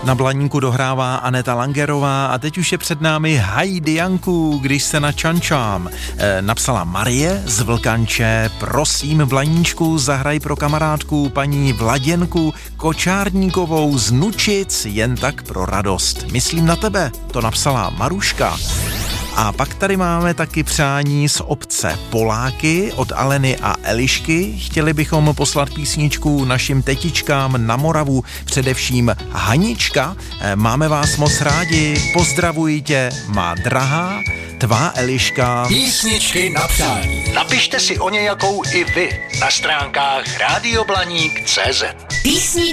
Na Blaníku dohrává Aneta Langerová a teď už je před námi Hajdy Janku, když se načančám. Napsala Marie z Vlkanče, prosím Blaníčku, zahraj pro kamarádku paní Vladěnku Kočárníkovou z Nučic, jen tak pro radost. Myslím na tebe, to napsala Maruška. A pak tady máme taky přání z obce Poláky od Aleny a Elišky. Chtěli bychom poslat písničku našim tetičkám na Moravu, především Hanička. Máme vás moc rádi, pozdravuji tě, má drahá, tvá Eliška. Písničky na přání. Napište si o nějakou i vy na stránkách radioblaník.cz. Písničky